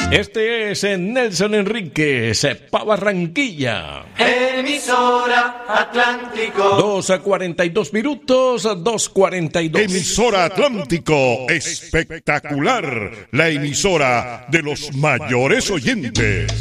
Este es Nelson Enríquez, pa' Barranquilla. Emisora Atlántico. 2:42 minutos, 2:42. Emisora Atlántico, espectacular. La emisora de los mayores oyentes.